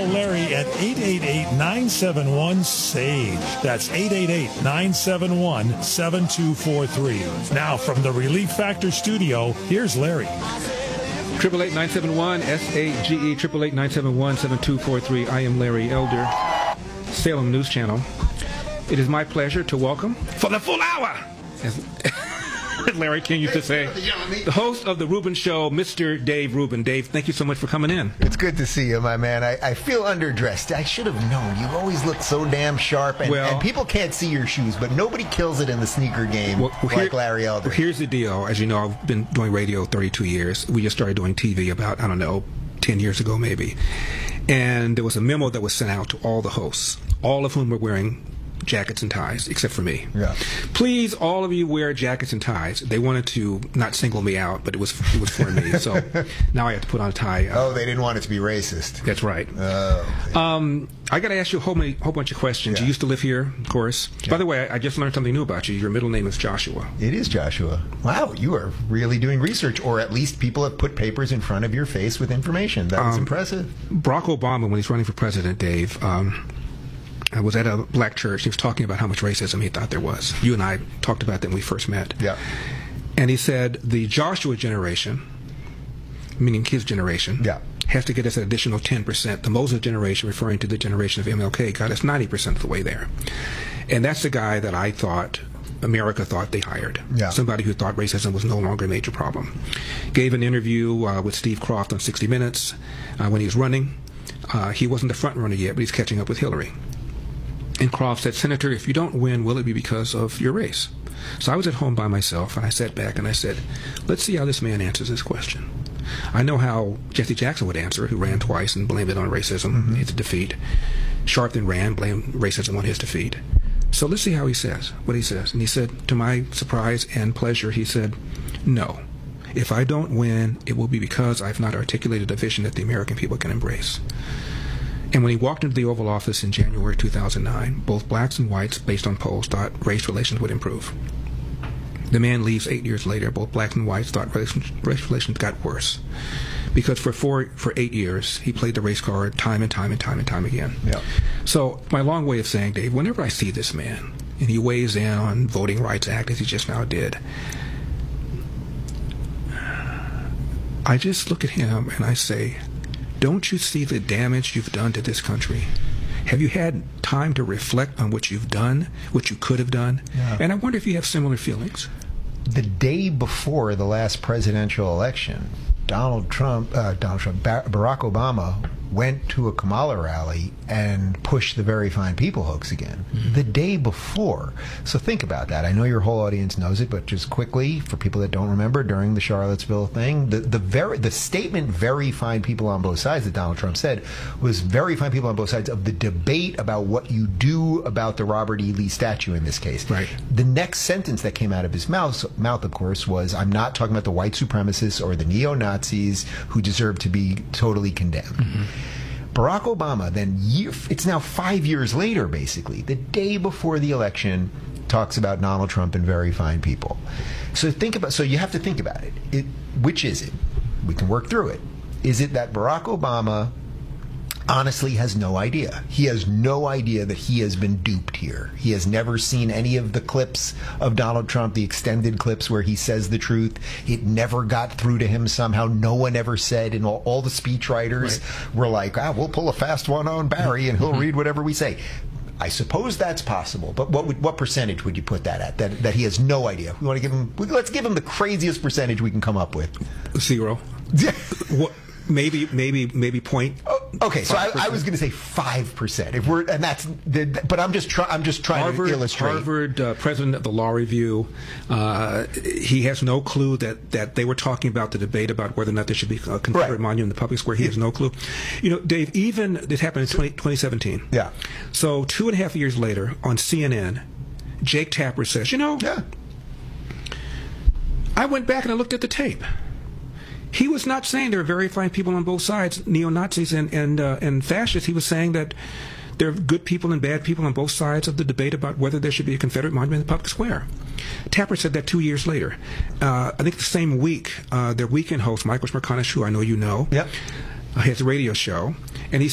Larry at 888-971-SAGE. That's 888-971-7243. Now from the Relief Factor studio, here's Larry. 888-971-SAGE, 888-971-7243. I am Larry Elder, Salem News Channel. It is my pleasure to welcome, for the full hour, as Larry King used to say, the host of The Rubin Show, Mr. Dave Rubin. Dave, thank you so much for coming in. It's good to see you, my man. I feel underdressed. I should have known. You always look so damn sharp, and people can't see your shoes, but nobody kills it in the sneaker game like Larry Elder. Well, here's the deal. As you know, I've been doing radio 32 years. We just started doing TV about, 10 years ago maybe. And there was a memo that was sent out to all the hosts, all of whom were wearing jackets and ties, except for me. Yeah. Please, all of you wear jackets and ties. They wanted to not single me out, but it was for me. So now I have to put on a tie. They didn't want it to be racist. That's right. Oh. I got to ask you a whole bunch of questions. Yeah. You used to live here, of course. Yeah. By the way, I just learned something new about you. Your middle name is Joshua. It is Joshua. Wow, you are really doing research, or at least people have put papers in front of your face with information. That was impressive. Barack Obama, when he's running for president, Dave, I was at a black church. He was talking about how much racism he thought there was. You and I talked about that when we first met. Yeah. And he said the Joshua generation, meaning his generation, has to get us an additional 10%. The Moses generation, referring to the generation of MLK, got us 90% of the way there. And that's the guy that I thought America thought they hired. Yeah. Somebody who thought racism was no longer a major problem. Gave an interview with Steve Kroft on 60 Minutes when he was running. He wasn't the front runner yet, but he's catching up with Hillary. And Kroft said, Senator, if you don't win, will it be because of your race? So I was at home by myself, and I sat back and I said, let's see how this man answers this question. I know how Jesse Jackson would answer, who ran twice and blamed it on racism, his defeat. Sharpton ran, blamed racism on his defeat. So let's see how he says, what he says. And he said, to my surprise and pleasure, he said, no. If I don't win, it will be because I've not articulated a vision that the American people can embrace. And when he walked into the Oval Office in January 2009, both blacks and whites, based on polls, thought race relations would improve. The man leaves 8 years later. Both blacks and whites thought race relations got worse. Because for 8 years, he played the race card time and time again. Yeah. So my long way of saying, Dave, whenever I see this man, and he weighs in on Voting Rights Act, as he just now did, I just look at him and I say, don't you see the damage you've done to this country? Have you had time to reflect on what you've done, what you could have done? Yeah. And I wonder if you have similar feelings. The day before the last presidential election, Barack Obama went to a Kamala rally and pushed the Very Fine People hoax again. The day before. So think about that. I know your whole audience knows it, but just quickly, for people that don't remember, during the Charlottesville thing, the statement "very fine people on both sides" that Donald Trump said was "very fine people on both sides" of the debate about what you do about the Robert E. Lee statue in this case. Right. The next sentence that came out of his mouth, of course, was, "I'm not talking about the white supremacists or the neo-Nazis who deserve to be totally condemned." Barack Obama, then, it's now 5 years later, basically, the day before the election, talks about Donald Trump and very fine people. So you have to think about it. Which is it? We can work through it. Is it that Barack Obama honestly has no idea? He has no idea that he has been duped here. He has never seen any of the clips of Donald Trump, the extended clips where he says the truth. It never got through to him somehow. No one ever said, and all the speechwriters were like, we'll pull a fast one on Barry and he'll read whatever we say. I suppose that's possible, but what percentage would you put that at? That he has no idea. We want to give him. Let's give him the craziest percentage we can come up with. 0. What? Maybe point. Okay, so I was going to say 5%. But I'm just trying to illustrate. Harvard president of the Law Review, he has no clue that they were talking about the debate about whether or not there should be a Confederate monument in the public square. He has no clue. Dave, even this happened in 2017. Yeah. So 2.5 years later on CNN, Jake Tapper says, I went back and I looked at the tape. He was not saying there are very fine people on both sides, neo-Nazis and fascists. He was saying that there are good people and bad people on both sides of the debate about whether there should be a Confederate monument in the public square. Tapper said that 2 years later. I think the same week, their weekend host, Michael Smerconish, who I know you know, yep, has a radio show.